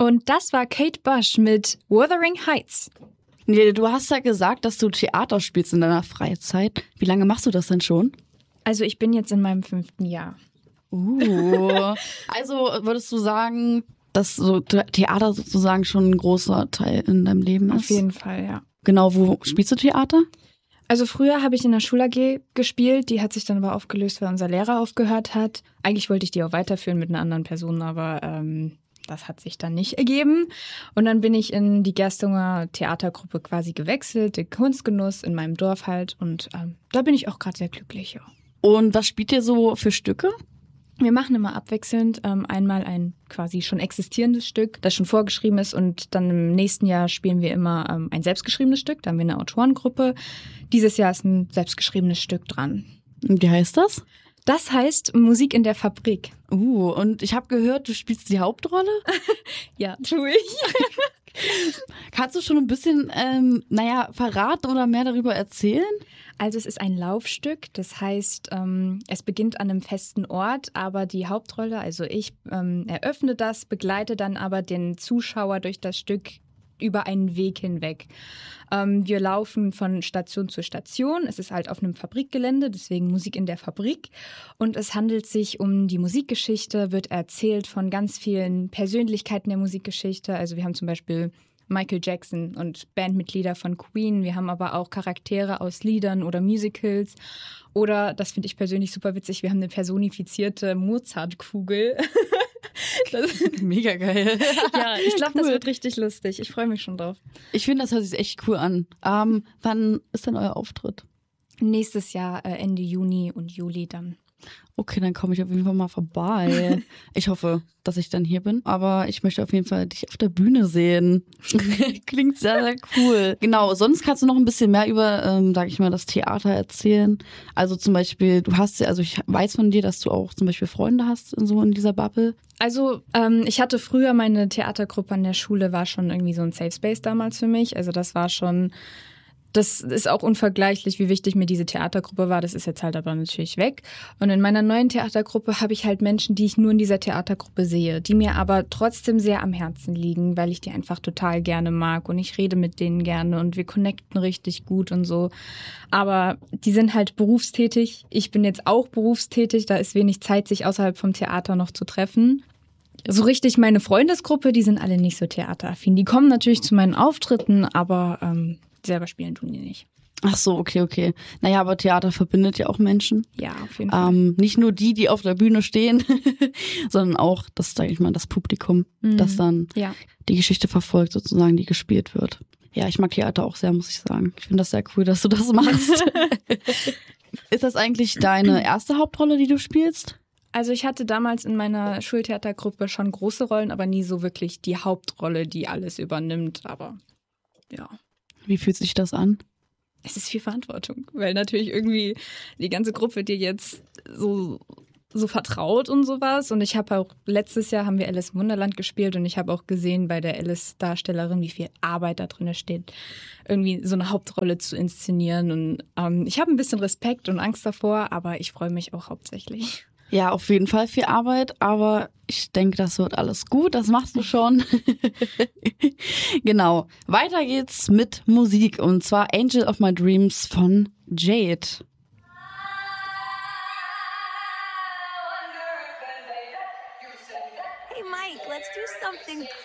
Und das war Kate Bush mit Wuthering Heights. Nee, du hast ja gesagt, dass du Theater spielst in deiner Freizeit. Wie lange machst du das denn schon? Also ich bin jetzt in meinem 5. Jahr. Also würdest du sagen, dass so Theater sozusagen schon ein großer Teil in deinem Leben ist? Auf jeden Fall, ja. Genau, wo spielst du Theater? Also früher habe ich in der Schul AG gespielt, die hat sich dann aber aufgelöst, weil unser Lehrer aufgehört hat. Eigentlich wollte ich die auch weiterführen mit einer anderen Person, aber das hat sich dann nicht ergeben. Und dann bin ich in die Gerstunger Theatergruppe quasi gewechselt, den Kunstgenuss in meinem Dorf halt. Und da bin ich auch gerade sehr glücklich, ja. Und was spielt ihr so für Stücke? Wir machen immer abwechselnd einmal ein quasi schon existierendes Stück, das schon vorgeschrieben ist, und dann im nächsten Jahr spielen wir immer ein selbstgeschriebenes Stück. Da haben wir eine Autorengruppe. Dieses Jahr ist ein selbstgeschriebenes Stück dran. Und wie heißt das? Das heißt Musik in der Fabrik. Und ich habe gehört, du spielst die Hauptrolle? Ja, tue ich. Kannst du schon ein bisschen, verraten oder mehr darüber erzählen? Also es ist ein Laufstück, das heißt, es beginnt an einem festen Ort, aber die Hauptrolle, also ich, eröffne das, begleite dann aber den Zuschauer durch das Stück über einen Weg hinweg. Wir laufen von Station zu Station. Es ist halt auf einem Fabrikgelände, deswegen Musik in der Fabrik. Und es handelt sich um die Musikgeschichte, wird erzählt von ganz vielen Persönlichkeiten der Musikgeschichte. Also wir haben zum Beispiel Michael Jackson und Bandmitglieder von Queen. Wir haben aber auch Charaktere aus Liedern oder Musicals. Oder, das finde ich persönlich super witzig, wir haben eine personifizierte Mozartkugel. Mega geil. Ja, ich glaube, das wird richtig lustig. Ich freue mich schon drauf. Ich finde, das hört sich echt cool an. Wann ist denn euer Auftritt? Nächstes Jahr, Ende Juni und Juli dann. Okay, dann komme ich auf jeden Fall mal vorbei. Ich hoffe, dass ich dann hier bin. Aber ich möchte auf jeden Fall dich auf der Bühne sehen. Klingt sehr, sehr cool. Genau, sonst kannst du noch ein bisschen mehr über, sag ich mal, das Theater erzählen. Also zum Beispiel, ich weiß von dir, dass du auch zum Beispiel Freunde hast so in dieser Bubble. Also ich hatte früher meine Theatergruppe an der Schule, war schon irgendwie so ein Safe Space damals für mich. Also das ist auch unvergleichlich, wie wichtig mir diese Theatergruppe war. Das ist jetzt halt aber natürlich weg. Und in meiner neuen Theatergruppe habe ich halt Menschen, die ich nur in dieser Theatergruppe sehe, die mir aber trotzdem sehr am Herzen liegen, weil ich die einfach total gerne mag und ich rede mit denen gerne und wir connecten richtig gut und so. Aber die sind halt berufstätig. Ich bin jetzt auch berufstätig. Da ist wenig Zeit, sich außerhalb vom Theater noch zu treffen. So richtig meine Freundesgruppe, die sind alle nicht so theateraffin. Die kommen natürlich zu meinen Auftritten, aber selber spielen tun die nicht. Ach so, okay. Naja, aber Theater verbindet ja auch Menschen. Ja, auf jeden Fall. Nicht nur die auf der Bühne stehen, sondern auch das Publikum, das dann die Geschichte verfolgt, sozusagen, die gespielt wird. Ja, ich mag Theater auch sehr, muss ich sagen. Ich finde das sehr cool, dass du das machst. Ist das eigentlich deine erste Hauptrolle, die du spielst? Also ich hatte damals in meiner Schultheatergruppe schon große Rollen, aber nie so wirklich die Hauptrolle, die alles übernimmt. Aber ja. Wie fühlt sich das an? Es ist viel Verantwortung, weil natürlich irgendwie die ganze Gruppe dir jetzt so vertraut und sowas. Und ich habe auch, letztes Jahr haben wir Alice im Wunderland gespielt und ich habe auch gesehen bei der Alice-Darstellerin, wie viel Arbeit da drin steht, irgendwie so eine Hauptrolle zu inszenieren. Und ich habe ein bisschen Respekt und Angst davor, aber ich freue mich auch hauptsächlich. Ja, auf jeden Fall viel Arbeit, aber ich denke, das wird alles gut, das machst du schon. Genau, weiter geht's mit Musik und zwar Angel of My Dreams von Jade. Hey Mike, let's do something